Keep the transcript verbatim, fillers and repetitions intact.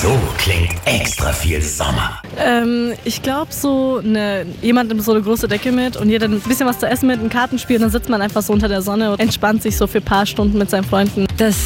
So klingt extra viel Sommer. Ähm, ich glaube so, ne, jemand nimmt so eine große Decke mit und jeder ein bisschen was zu essen mit, ein Kartenspiel und dann sitzt man einfach so unter der Sonne und entspannt sich so für ein paar Stunden mit seinen Freunden. Das